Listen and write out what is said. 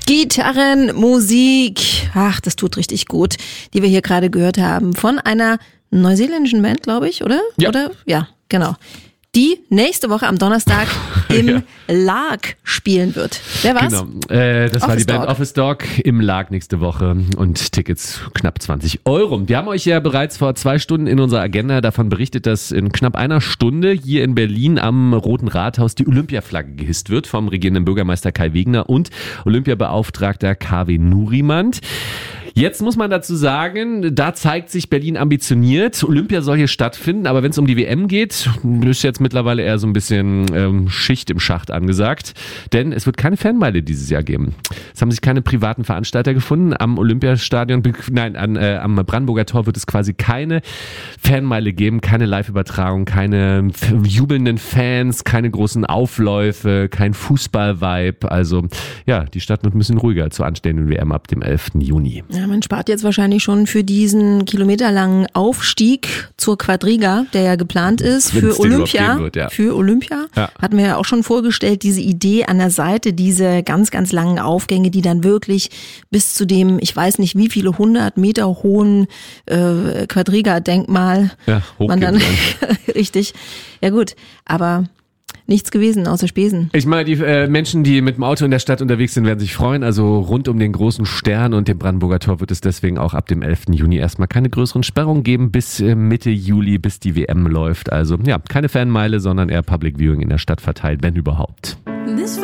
Gitarrenmusik, ach, das tut richtig gut, die wir hier gerade gehört haben, von einer neuseeländischen Band, glaube ich, oder? Ja. Oder? Ja, genau. Die nächste Woche am Donnerstag im Lark spielen wird. Wer war's? Genau, das war die Band Office Dog im Lark nächste Woche und Tickets knapp 20 €. Wir haben euch ja bereits vor 2 Stunden in unserer Agenda davon berichtet, dass in knapp einer Stunde hier in Berlin am Roten Rathaus die Olympiaflagge gehisst wird vom regierenden Bürgermeister Kai Wegner und Olympiabeauftragter Kaweh Nurimand. Jetzt muss man dazu sagen, da zeigt sich Berlin ambitioniert. Olympia soll hier stattfinden, aber wenn es um die WM geht, ist jetzt mittlerweile eher so ein bisschen Schicht im Schacht angesagt. Denn es wird keine Fanmeile dieses Jahr geben. Es haben sich keine privaten Veranstalter gefunden. Am Olympiastadion, am Brandenburger Tor wird es quasi keine Fanmeile geben, keine Live-Übertragung, keine jubelnden Fans, keine großen Aufläufe, kein Fußball-Vibe. Also ja, die Stadt wird ein bisschen ruhiger zur anstehenden WM ab dem 11. Juni. Ja, man spart jetzt wahrscheinlich schon für diesen kilometerlangen Aufstieg zur Quadriga, der ja geplant ist, für Olympia. Für Olympia hatten wir ja auch schon vorgestellt, diese Idee an der Seite, diese ganz, ganz langen Aufgänge, die dann wirklich bis zu dem, ich weiß nicht wie viele 100 Meter hohen Quadriga-Denkmal man dann richtig. Ja gut, aber nichts gewesen außer Spesen. Ich meine, die Menschen, die mit dem Auto in der Stadt unterwegs sind, werden sich freuen. Also rund um den großen Stern und dem Brandenburger Tor wird es deswegen auch ab dem 11. Juni erstmal keine größeren Sperrungen geben bis Mitte Juli, bis die WM läuft. Also ja, keine Fanmeile, sondern eher Public Viewing in der Stadt verteilt, wenn überhaupt.